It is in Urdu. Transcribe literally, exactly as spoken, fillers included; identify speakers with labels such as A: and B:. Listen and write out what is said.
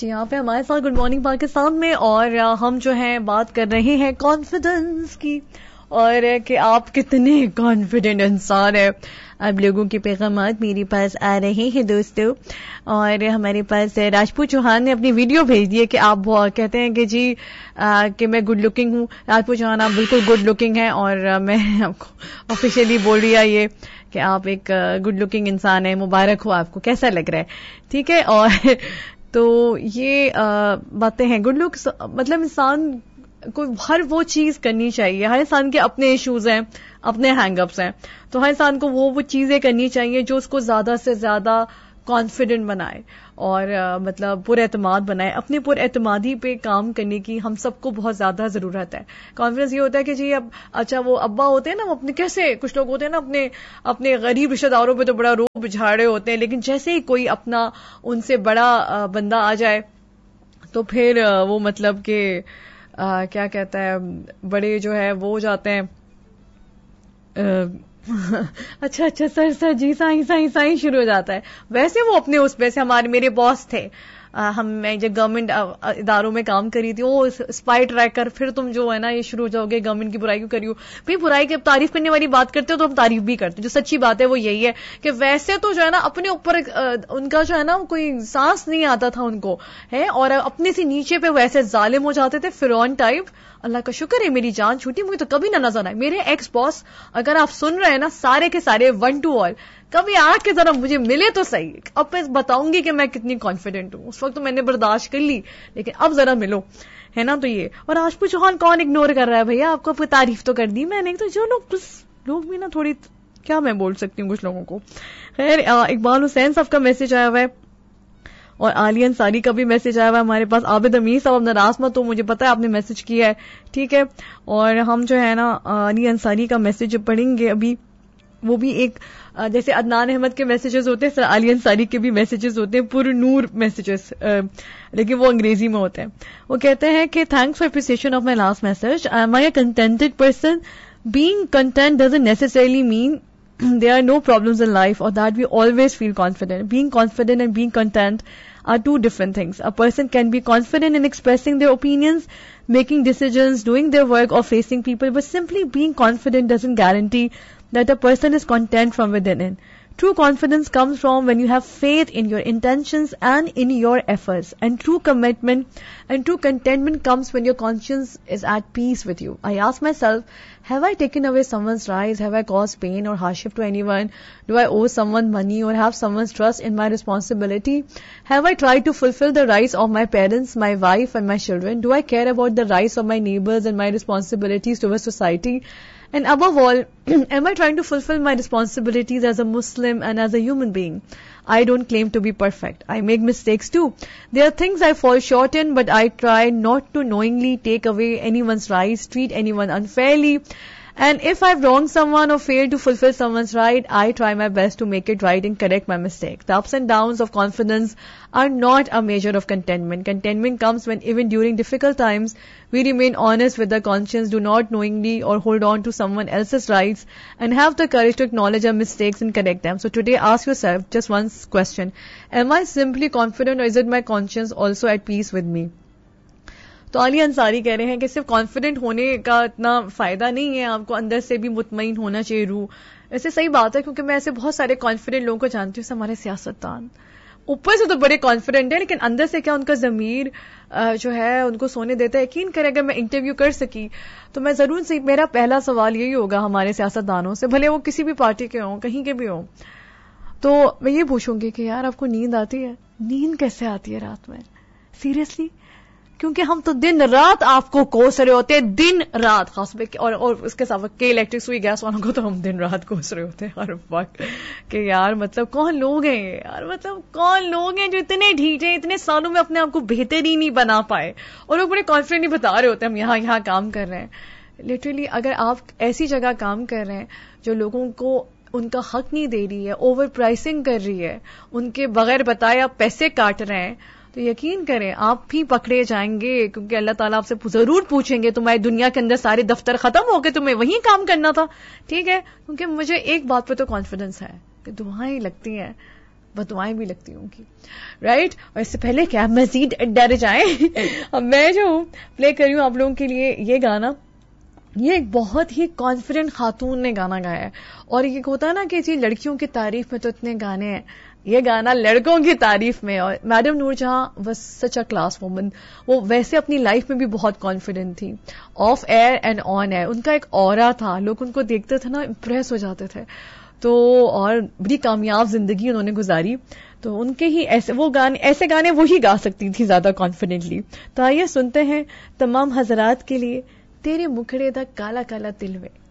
A: جی یہاں پہ ہمارے ساتھ گڈ مارننگ پاکستان میں، اور ہم جو ہیں بات کر رہے ہیں کانفیڈنس کی، اور کہ آپ کتنے کانفیڈنٹ انسان ہیں. اب لوگوں کے پیغامات میرے پاس آ رہے ہیں دوستو، اور ہمارے پاس راجپوت چوہان نے اپنی ویڈیو بھیج دی ہے کہ آپ کہتے ہیں کہ جی آ, کہ میں گڈ لکنگ ہوں. راجپوت چوہان آپ بالکل گڈ لکنگ ہیں، اور میں آپ کو آفیشیلی بول رہی ہے یہ کہ آپ ایک گڈ لکنگ انسان ہیں. مبارک ہو آپ کو. کیسا لگ رہا ہے؟ ٹھیک ہے. اور تو یہ باتیں ہیں. گڈ لکس مطلب انسان کو ہر وہ چیز کرنی چاہیے. ہر انسان کے اپنے ایشوز ہیں، اپنے ہینگ اپس ہیں، تو ہر انسان کو وہ وہ چیزیں کرنی چاہیے جو اس کو زیادہ سے زیادہ کانفیڈنٹ بنائے اور مطلب پر اعتماد بنائے. اپنے پر اعتمادی پہ کام کرنے کی ہم سب کو بہت زیادہ ضرورت ہے. کانفیڈنس یہ ہوتا ہے کہ جی اب اچھا وہ ابا ہوتے ہیں نا، وہ اپنے کیسے کچھ لوگ ہوتے ہیں نا اپنے اپنے غریب رشتہ داروں پہ تو بڑا روب جھاڑے ہوتے ہیں، لیکن جیسے ہی کوئی اپنا ان سے بڑا بندہ آ جائے تو پھر وہ مطلب کہ آ, کیا کہتا ہے بڑے جو ہے وہ جاتے ہیں اچھا اچھا سر سر جی سائیں سائیں سائیں شروع ہو جاتا ہے. ویسے وہ اپنے اس پہ سے ہمارے میرے باس تھے، ہم میں جب گورنمنٹ اداروں میں کام کری تھی، وہ اسپائی ٹریکر، پھر تم جو ہے نا یہ شروع ہو جاؤ گے گورنمنٹ کی برائی کیوں کری ہو. بھائی برائی کی تعریف کرنے والی بات کرتے ہو تو ہم تعریف بھی کرتے ہیں. جو سچی بات ہے وہ یہی ہے کہ ویسے تو جو ہے نا اپنے اوپر ان کا جو ہے نا کوئی سانس نہیں آتا تھا ان کو ہے، اور اپنے سے نیچے پہ ویسے ظالم ہو جاتے تھے، فرعون ٹائپ. اللہ کا شکر ہے میری جان چھوٹی، مجھے تو کبھی نہ نظر آئے. میرے ایکس باس اگر آپ سن رہے ہیں نا، سارے کے سارے ون ٹو آل، کبھی آ کے ذرا مجھے ملے تو صحیح. اب میں بتاؤں گی کہ میں کتنی کانفیڈنٹ ہوں. اس وقت تو میں نے برداشت کر لی، لیکن اب ذرا ملو، ہے نا. تو یہ اور راجپوت چوہان کون اگنور کر رہا ہے بھیا؟ آپ کو تعریف تو کر دی میں نے. تو جو لوگ لوگ بھی نا تھوڑی، کیا میں بول سکتی ہوں کچھ لوگوں کو. خیر اقبال حسین صاحب کا میسج آیا ہوا ہے، اور عالیہ انصاری کا بھی میسج آیا ہوا ہے ہمارے پاس. عابد امیر صاحب اپنا ناراض مت ہو، مجھے پتا ہے آپ نے میسج کیا ہے، ٹھیک ہے. اور ہم جو ہے نا عالیہ انصاری کا میسج پڑھیں گے ابھی. وہ بھی ایک جیسے عدنان احمد کے میسیجز ہوتے ہیں، عالیہ انصاری کے بھی میسیجز ہوتے ہیں، پر نور میسیجز، لیکن وہ انگریزی میں ہوتے ہیں. وہ کہتے ہیں کہ thanks for appreciation of my last message. M I a contented person? Being content doesn't نیسیسرلی main there are no problems in life or that we always feel confident. Being confident and being content are two different things. A person can be confident in expressing their opinions, making decisions, doing their work or facing people, but simply being confident doesn't guarantee that a person is content from within. True confidence comes from when you have faith in your intentions and in your efforts, and true commitment and true contentment comes when your conscience is at peace with you. I ask myself, have I taken away someone's rights? Have I caused pain or hardship to anyone? Do I owe someone money or have someone's trust in my responsibility? Have I tried to fulfill the rights of my parents, my wife and my children? Do I care about the rights of my neighbors and my responsibilities towards society? And above all, am I trying to fulfill my responsibilities as a Muslim and as a human being? I don't claim to be perfect. I make mistakes too. There are things I fall short in, but I try not to knowingly take away anyone's rights, treat anyone unfairly. And if I've wronged someone or failed to fulfill someone's right, I try my best to make it right and correct my mistakes. The ups and downs of confidence are not a measure of contentment. Contentment comes when even during difficult times, we remain honest with our conscience, do not knowingly or hold on to someone else's rights, and have the courage to acknowledge our mistakes and correct them. So today ask yourself just one question. Am I simply confident or is it my conscience also at peace with me? تو عالیہ انصاری کہہ رہے ہیں کہ صرف کانفیڈنٹ ہونے کا اتنا فائدہ نہیں ہے، آپ کو اندر سے بھی مطمئن ہونا چاہیے روح. ایسے صحیح بات ہے، کیونکہ میں ایسے بہت سارے کانفیڈنٹ لوگوں کو جانتی ہوں. ہمارے سیاستدان اوپر سے تو بڑے کانفیڈنٹ ہیں، لیکن اندر سے کیا ان کا ضمیر جو ہے ان کو سونے دیتا ہے. یقین کریں اگر میں انٹرویو کر سکی تو میں ضرور سے میرا پہلا سوال یہی ہوگا ہمارے سیاستدانوں سے، بھلے وہ کسی بھی پارٹی کے ہوں، کہیں کے بھی ہوں، تو میں یہ پوچھوں گی کہ یار آپ کو نیند آتی ہے؟ نیند کیسے آتی ہے رات میں؟ سیریسلی؟ کیونکہ ہم تو دن رات آپ کو کوس رہے ہوتے ہیں، دن رات، خاص طور پہ اور, اور اس کے ساتھ کے الیکٹرک سوئی گیس والوں کو تو ہم دن رات کوس رہے ہوتے ہیں ہر وقت کہ یار مطلب کون لوگ ہیں یار، مطلب کون لوگ ہیں جو اتنے ڈھیٹے اتنے سالوں میں اپنے آپ کو بہتر ہی نہیں بنا پائے، اور لوگ بڑے کانفیڈنٹلی بتا رہے ہوتے ہیں ہم یہاں یہاں کام کر رہے ہیں. لٹرلی اگر آپ ایسی جگہ کام کر رہے ہیں جو لوگوں کو ان کا حق نہیں دے رہی ہے، اوور پرائسنگ کر رہی ہے، ان کے بغیر بتائے آپ پیسے کاٹ رہے ہیں، تو یقین کریں آپ بھی پکڑے جائیں گے، کیونکہ اللہ تعالیٰ آپ سے ضرور پوچھیں گے تمہاری دنیا کے اندر سارے دفتر ختم ہو گئے، تمہیں وہیں کام کرنا تھا، ٹھیک ہے. کیونکہ مجھے ایک بات پہ تو کانفیڈنس ہے کہ دعائیں لگتی ہیں بدوائیں بھی لگتی ہوں گی, رائٹ. اور اس سے پہلے کہ آپ مزید ڈر جائیں, اب میں جو پلے کر رہی ہوں آپ لوگوں کے لیے یہ گانا, یہ ایک بہت ہی کانفیڈنٹ خاتون نے گانا گایا ہے. اور یہ ہوتا ہے نا کہ جی لڑکیوں کی تعریف میں تو اتنے گانے ہیں, یہ گانا لڑکوں کی تعریف میں. اور میڈم نور جہاں was such a class women, وہ ویسے اپنی لائف میں بھی بہت کانفیڈنٹ تھی, of year and on year. ان کا ایک اورا تھا, لوگ ان کو دیکھتے تھے نا امپریس ہو جاتے تھے. تو اور بڑی کامیاب زندگی انہوں نے گزاری. تو ان کے ہی ایسے وہ گانے ایسے گانے وہی گا سکتی تھی زیادہ کانفیڈنٹلی. تو آئیے سنتے ہیں تمام حضرات کے لیے تیرے مکھڑے دا کالا کالا دل وے.